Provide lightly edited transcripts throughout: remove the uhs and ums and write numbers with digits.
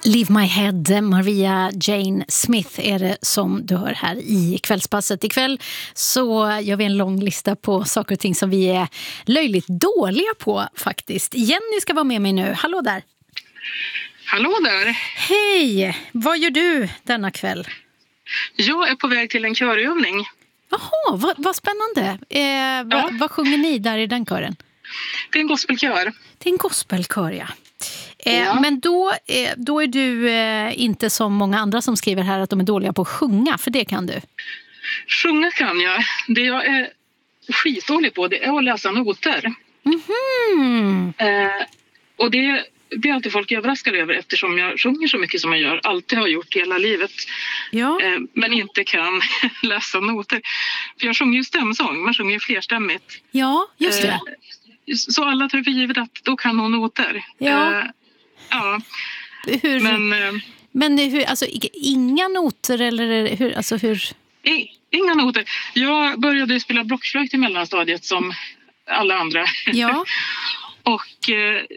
Leave My Head, Maria Jane Smith är det som du hör här i kvällspasset. Ikväll så gör vi en lång lista på saker och ting som vi är löjligt dåliga på faktiskt. Jenny ska vara med mig nu. Hallå där! Hallå där! Hej! Vad gör du denna kväll? Jag är på väg till en körövning. Jaha, vad spännande. Vad sjunger ni där i den kören? Det är en gospelkör. Det är en gospelkör, ja. Men då är du inte som många andra som skriver här att de är dåliga på att sjunga, för det kan du. Sjunga kan jag. Det jag är skitdålig på, det är att läsa noter. Mhm. Och det är alltid folk överraskade över, eftersom jag sjunger så mycket som jag gör. Alltid har gjort hela livet. Ja. Men inte kan läsa noter. För jag sjunger ju stämsång, man sjunger ju flerstämmigt. Ja, just det. Så alla tar för givet att då kan hon noter. Ja. Ja. Hur, men hur, alltså inga noter eller hur, alltså hur? Inga noter. Jag började spela blockflöjt i mellanstadiet som alla andra. Ja. Och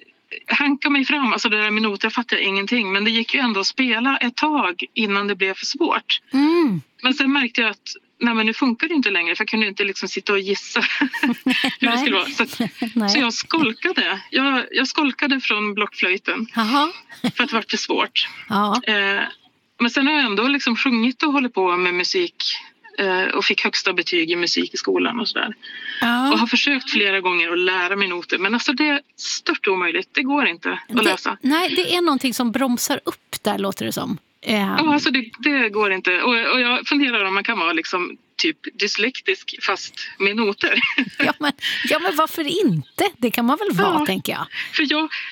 hanka mig fram, alltså det där med noter fattar jag ingenting, men det gick ju ändå att spela ett tag innan det blev för svårt. Men sen märkte jag att men nu funkar det inte längre, för jag kunde inte liksom sitta och gissa hur det skulle vara. Så jag skolkade. Jag skolkade från blockflöjten. Aha. För att det var för svårt. Ja. Men sen har jag ändå liksom sjungit och hållit på med musik och fick högsta betyg i musik i skolan och sådär. Ja. Och har försökt flera gånger att lära mig noter, men alltså det är stört omöjligt. Det går inte att läsa. Nej, det är någonting som bromsar upp där, låter det som. Ja, alltså det går inte. Och jag funderar om man kan vara liksom typ dyslektisk fast med noter. Ja, men varför inte? Det kan man väl vara, tänker jag. För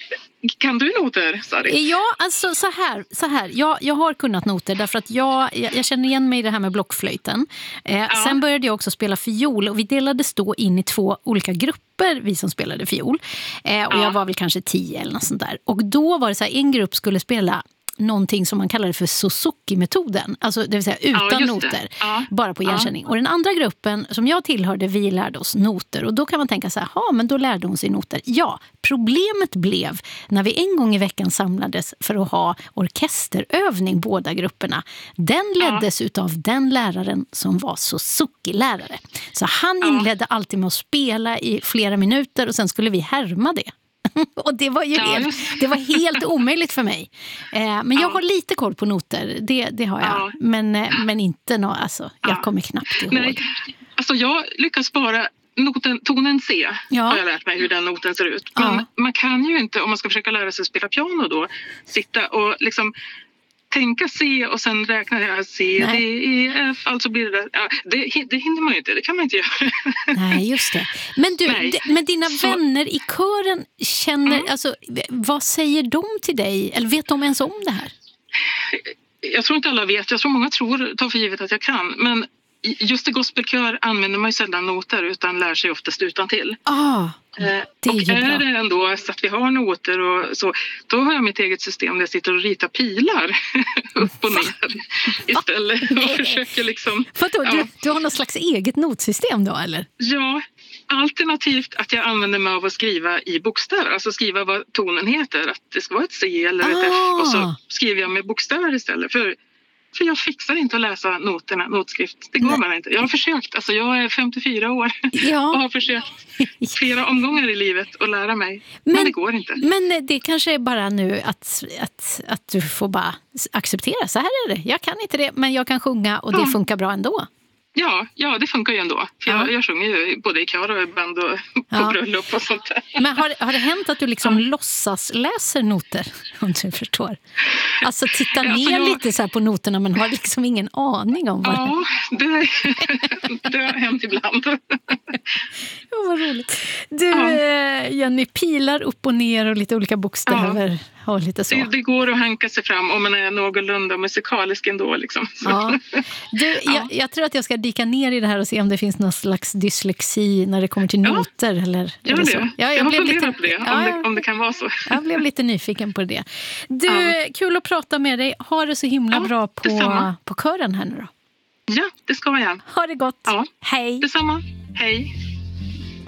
kan du noter, Sari? Ja, alltså så här. Jag har kunnat noter därför att jag känner igen mig i det här med blockflöjten. Sen började jag också spela fiol och vi delades då in i 2 olika grupper, vi som spelade fiol. Och jag var väl kanske 10 eller något sånt där. Och då var det så här, en grupp skulle spela någonting som man kallade för Suzuki-metoden. Alltså det vill säga utan noter. Bara på igenkänning. Och den andra gruppen som jag tillhörde, vi lärde oss noter. Och då kan man tänka så här, men då lärde hon sig noter. Ja, problemet blev när vi en gång i veckan samlades för att ha orkesterövning, båda grupperna. Den leddes utav den läraren som var Suzuki-lärare. Så han inledde alltid med att spela i flera minuter och sen skulle vi härma det. Och det var ju det var helt omöjligt för mig. Men jag har lite koll på noter, det har jag. Men inte alltså, jag kommer knappt ihåg. Nej, alltså jag lyckas bara tonen C har jag lärt mig hur den noten ser ut. Men man kan ju inte, om man ska försöka lära sig spela piano då, sitta och liksom tänka C och sen räkna jag C, D, E, F, alltså blir det det hinner man ju inte, det kan man inte göra. Nej, just det. Men du, men dina vänner i kören känner, alltså, vad säger de till dig? Eller vet de ens om det här? Jag tror inte alla vet, jag tror många tar för givet att jag kan, men just i gospelkör använder man ju sällan noter utan lär sig oftast utantill. Det är det ändå så att vi har noter och så, då har jag mitt eget system där jag sitter och ritar pilar upp och ner istället och försöker liksom... Du har något slags eget notsystem då, eller? Ja, alternativt att jag använder mig av att skriva i bokstäver, alltså skriva vad tonen heter, att det ska vara ett C eller ett F och så skriver jag med bokstäver istället för jag fixar inte att läsa noterna, notskrift. Det går bara inte. Jag har försökt, alltså jag är 54 år och har försökt flera omgångar i livet att lära mig. Men det går inte. Men det kanske är bara nu att du får bara acceptera. Så här är det. Jag kan inte det, men jag kan sjunga och det funkar bra ändå. Ja, det funkar ju ändå. För jag sjunger ju både i kör och i band och på bröllop och sånt där. Men har det hänt att du liksom låtsas läser noter, om du förstår? Alltså titta ner lite så här på noterna men har liksom ingen aning om vad det har hänt ibland. Vad roligt. Du, Jenny, pilar upp och ner och lite olika bokstäver och lite så. Det går att hanka sig fram om man är någorlunda musikalisk ändå. Liksom. Du, jag tror att jag ska dyka ner i det här och se om det finns någon slags dyslexi när det kommer till noter. Eller så. Jag har funderat på det, om det kan vara så. Jag blev lite nyfiken på det. Du, kul att prata med dig. Ha det så himla bra på kören här nu då. Ja, det ska jag. Ha det gott. Ja. Hej. Detsamma. Hej.